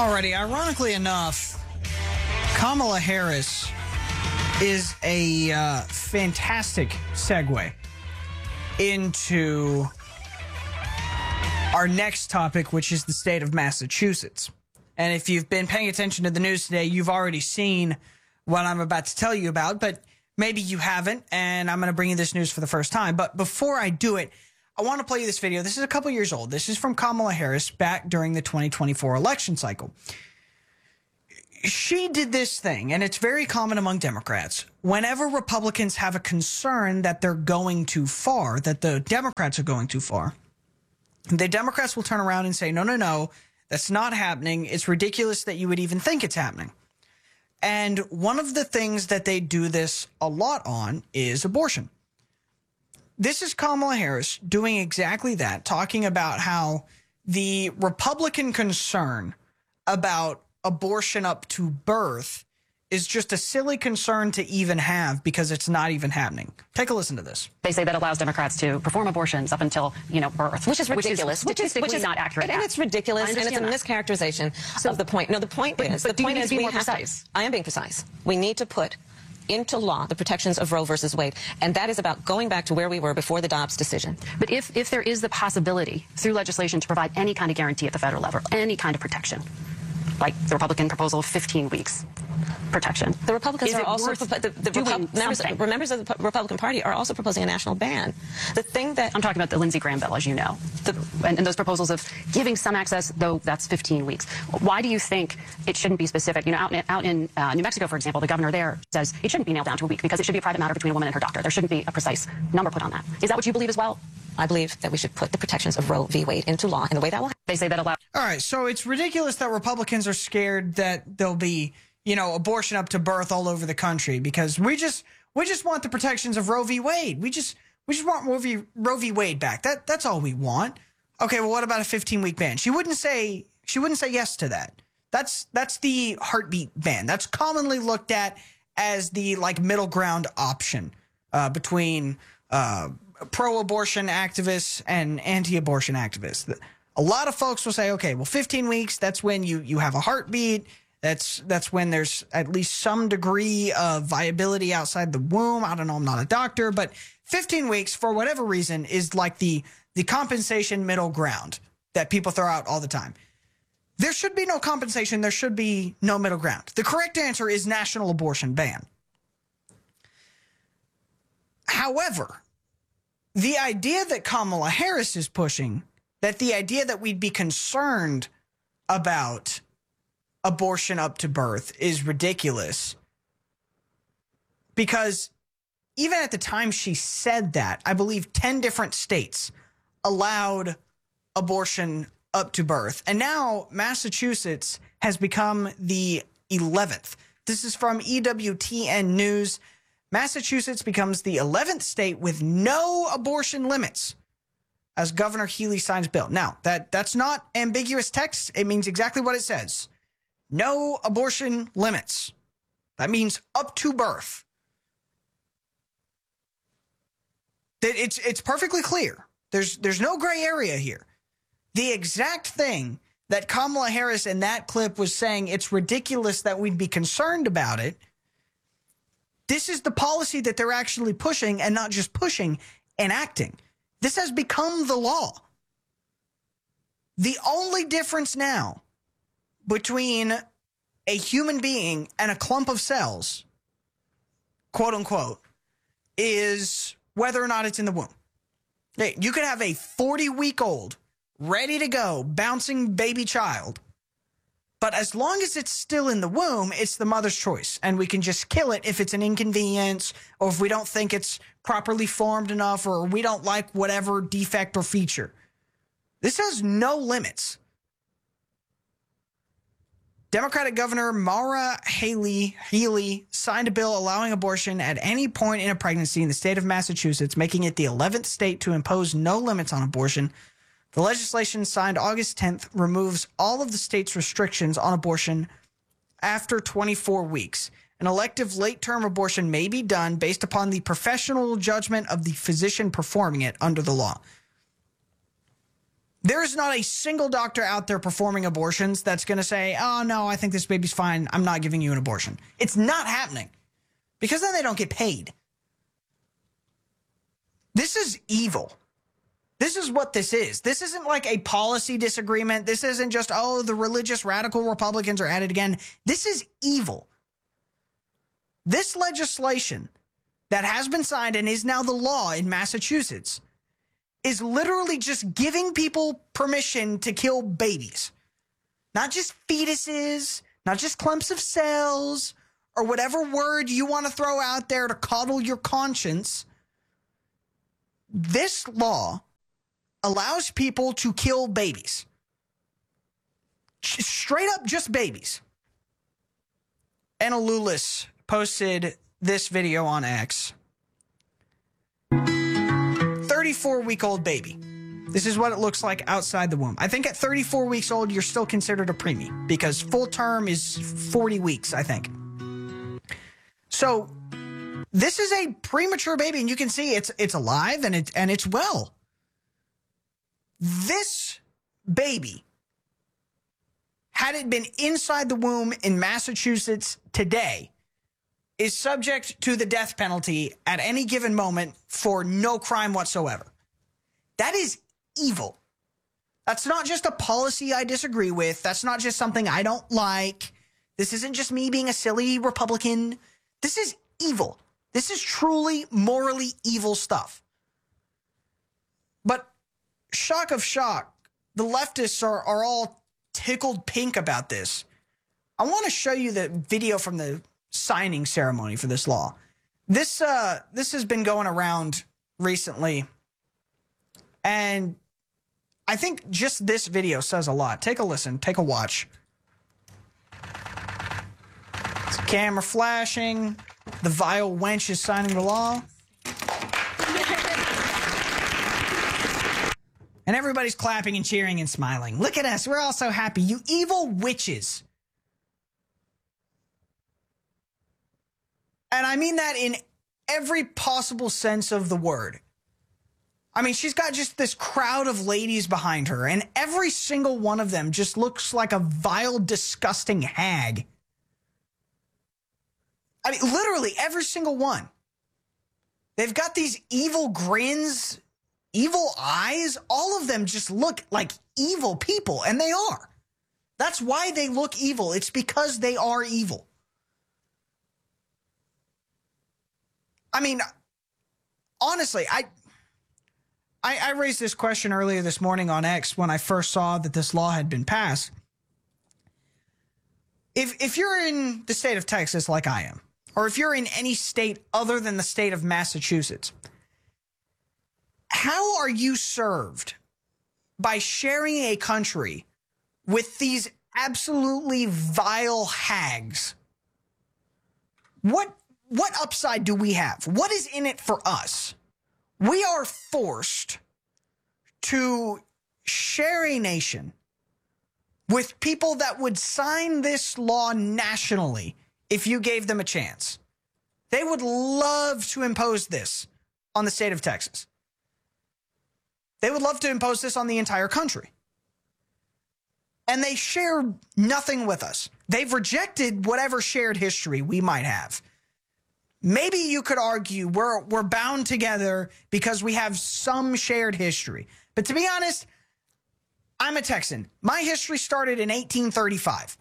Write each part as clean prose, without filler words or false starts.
Alrighty, ironically enough, Kamala Harris is a fantastic segue into our next topic, which is the state of Massachusetts. And if you've been paying attention to the news today, you've already seen what I'm about to tell you about, but maybe you haven't, and I'm going to bring you this news for the first time. But before I do it, I want to play you this video. This is a couple years old. This is from Kamala Harris back during the 2024 election cycle. She did this thing, and it's very common among Democrats. Whenever Republicans have a concern that they're going too far, that the Democrats are going too far, the Democrats will turn around and say, no, that's not happening. It's ridiculous that you would even think it's happening. And one of the things that they do this a lot on is abortion. This is Kamala Harris doing exactly that, talking about how the Republican concern about abortion up to birth is just a silly concern to even have because it's not even happening. Take a listen to this. They say that allows Democrats to perform abortions up until, birth. Which is ridiculous. Which is not accurate. And it's ridiculous, and it's a mischaracterization of the point. No, the point is we have precise. I am being precise. We need to put into law the protections of Roe versus Wade, and that is about going back to where we were before the Dobbs decision. But if there is the possibility through legislation to provide any kind of guarantee at the federal level, any kind of protection, like the Republican proposal of 15 weeks protection. The Republicans are also members of the Republican Party are also proposing a national ban. The thing that I'm talking about the Lindsey Graham bill, as you know, and those proposals of giving some access, though that's 15 weeks. Why do you think it shouldn't be specific? Out in New Mexico, for example, the governor there says it shouldn't be nailed down to a week because it should be a private matter between a woman and her doctor. There shouldn't be a precise number put on that. Is that what you believe as well? I believe that we should put the protections of Roe v. Wade into law, and the way that will happen. They say that allows. All right, so it's ridiculous that Republicans are scared that there'll be, abortion up to birth all over the country because we just want the protections of Roe v. Wade. We just want Roe v. Wade back. That's all we want. Okay, well, what about a 15-week ban? She wouldn't say yes to that. That's the heartbeat ban. That's commonly looked at as the middle ground option between pro-abortion activists and anti-abortion activists. A lot of folks will say, okay, well, 15 weeks, that's when you have a heartbeat. That's when there's at least some degree of viability outside the womb. I don't know, I'm not a doctor, but 15 weeks, for whatever reason, is like the compensation middle ground that people throw out all the time. There should be no compensation. There should be no middle ground. The correct answer is national abortion ban. However, the idea that Kamala Harris is pushing, that the idea that we'd be concerned about abortion up to birth is ridiculous. Because even at the time she said that, I believe 10 different states allowed abortion up to birth. And now Massachusetts has become the 11th. This is from EWTN News. Massachusetts becomes the 11th state with no abortion limits as Governor Healey signs bill. Now, that's not ambiguous text. It means exactly what it says. No abortion limits. That means up to birth. It's perfectly clear. There's no gray area here. The exact thing that Kamala Harris in that clip was saying, it's ridiculous that we'd be concerned about it. This is the policy that they're actually pushing, and not just pushing, enacting. This has become the law. The only difference now between a human being and a clump of cells, quote unquote, is whether or not it's in the womb. Hey, you could have a 40-week-old, ready to go, bouncing baby child, but as long as it's still in the womb, it's the mother's choice, and we can just kill it if it's an inconvenience, or if we don't think it's properly formed enough, or we don't like whatever defect or feature. This has no limits. Democratic Governor Maura Healey signed a bill allowing abortion at any point in a pregnancy in the state of Massachusetts, making it the 11th state to impose no limits on abortion. The legislation signed August 10th removes all of the state's restrictions on abortion after 24 weeks. An elective late-term abortion may be done based upon the professional judgment of the physician performing it under the law. There's not a single doctor out there performing abortions that's going to say, oh, no, I think this baby's fine. I'm not giving you an abortion. It's not happening because then they don't get paid. This is evil. This is what this is. This isn't like a policy disagreement. This isn't just, oh, the religious radical Republicans are at it again. This is evil. This legislation that has been signed and is now the law in Massachusetts is literally just giving people permission to kill babies. Not just fetuses, not just clumps of cells, or whatever word you want to throw out there to coddle your conscience. This law allows people to kill babies. Straight up just babies. Anna Lulis posted this video on X. 34-week-old baby. This is what it looks like outside the womb. I think at 34 weeks old, you're still considered a preemie because full term is 40 weeks, I think. So this is a premature baby, and you can see it's alive and it's well. This baby, had it been inside the womb in Massachusetts today, is subject to the death penalty at any given moment for no crime whatsoever. That is evil. That's not just a policy I disagree with. That's not just something I don't like. This isn't just me being a silly Republican. This is evil. This is truly morally evil stuff. But shock of shock, the leftists are all tickled pink about this. I want to show you the video from the signing ceremony for this law. This has been going around recently, and I think just this video says a lot. Take a listen, take a watch. It's a camera flashing. The vile wench is signing the law. And everybody's clapping and cheering and smiling. Look at us, we're all so happy. You evil witches. And I mean that in every possible sense of the word. I mean, she's got just this crowd of ladies behind her, and every single one of them just looks like a vile, disgusting hag. I mean, literally every single one. They've got these evil grins, evil eyes. All of them just look like evil people, and they are. That's why they look evil. It's because they are evil. I mean, honestly, I raised this question earlier this morning on X when I first saw that this law had been passed. If you're in the state of Texas like I am, or if you're in any state other than the state of Massachusetts, how are you served by sharing a country with these absolutely vile hags? What upside do we have? What is in it for us? We are forced to share a nation with people that would sign this law nationally if you gave them a chance. They would love to impose this on the state of Texas. They would love to impose this on the entire country. And they share nothing with us. They've rejected whatever shared history we might have. Maybe you could argue we're bound together because we have some shared history. But to be honest, I'm a Texan. My history started in 1835.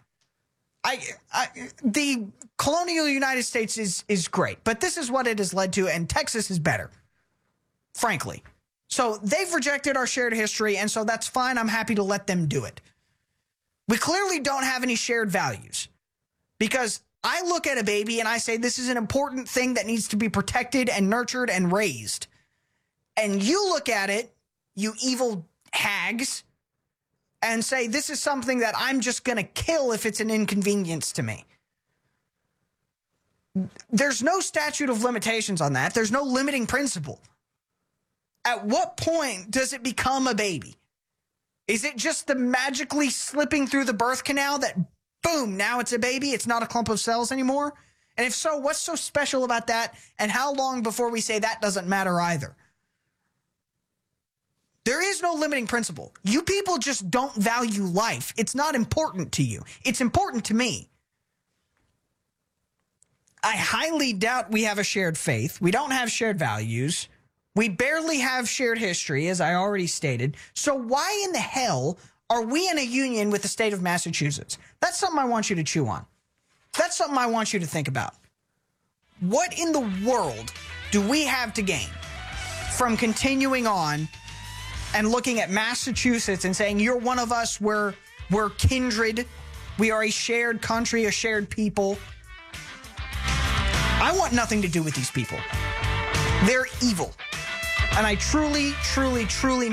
The colonial United States is great, but this is what it has led to, and Texas is better, frankly. So they've rejected our shared history, and so that's fine. I'm happy to let them do it. We clearly don't have any shared values because I look at a baby and I say, this is an important thing that needs to be protected and nurtured and raised. And you look at it, you evil hags, and say, this is something that I'm just going to kill if it's an inconvenience to me. There's no statute of limitations on that. There's no limiting principle. At what point does it become a baby? Is it just the magically slipping through the birth canal that boom, now it's a baby, it's not a clump of cells anymore? And if so, what's so special about that? And how long before we say that doesn't matter either? There is no limiting principle. You people just don't value life. It's not important to you. It's important to me. I highly doubt we have a shared faith. We don't have shared values. We barely have shared history, as I already stated. So why in the hell are we in a union with the state of Massachusetts? That's something I want you to chew on. That's something I want you to think about. What in the world do we have to gain from continuing on and looking at Massachusetts and saying, you're one of us, we're kindred, we are a shared country, a shared people? I want nothing to do with these people. They're evil. And I truly, truly, truly